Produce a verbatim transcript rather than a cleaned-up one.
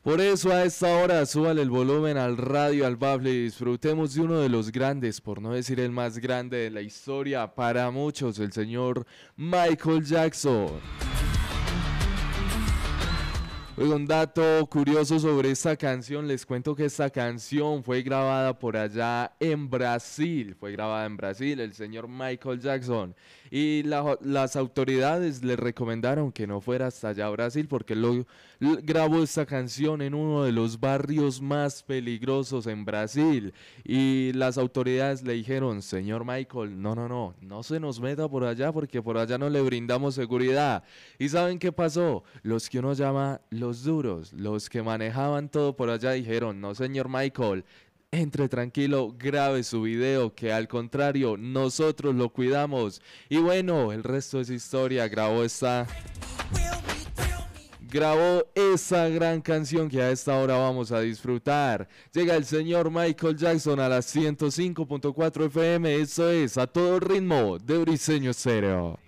Por eso a esta hora súbale el volumen al radio, al bafle y disfrutemos de uno de los grandes, por no decir el más grande de la historia para muchos, el señor Michael Jackson. Oiga, un dato curioso sobre esta canción, les cuento que esta canción fue grabada por allá en Brasil, fue grabada en Brasil, el señor Michael Jackson, y la, las autoridades le recomendaron que no fuera hasta allá a Brasil porque lo, lo, grabó esta canción en uno de los barrios más peligrosos en Brasil, y las autoridades le dijeron, señor Michael, no, no, no, no se nos meta por allá porque por allá no le brindamos seguridad. ¿Y saben qué pasó? Los que uno llama los duros, los que manejaban todo por allá dijeron, no señor Michael, entre tranquilo, grabe su video, que al contrario, nosotros lo cuidamos. Y bueno, el resto es historia, grabó esta... Grabó esa gran canción que a esta hora vamos a disfrutar. Llega el señor Michael Jackson a las ciento cinco punto cuatro F M, eso es, a todo ritmo de Briseño Estéreo.